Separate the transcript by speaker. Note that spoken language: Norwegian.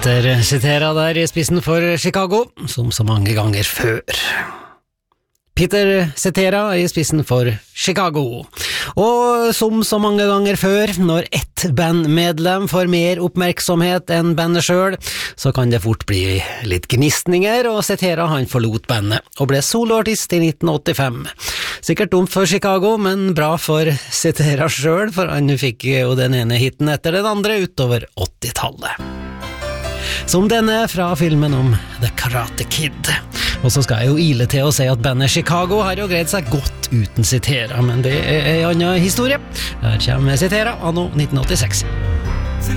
Speaker 1: Peter Cetera der I spissen for Chicago, som så mange ganger før. Peter Cetera I spissen for Chicago. Og som så mange ganger før, når ett bandmedlem får mer oppmerksomhet enn bandet selv, så kan det fort bli litt gnistninger, og Cetera han forlot bandet, og ble soloartist I 1985. Sikkert dumt for Chicago, men bra for Cetera selv, for han fikk jo den ene hitten etter den andre utover 80-tallet. Som denne fra filmen om The Karate Kid. Og så skal jeg jo ile til å si at bandet Chicago har jo greid seg godt uten Cetera, men det en annen historie. Her kommer Cetera anno 1986.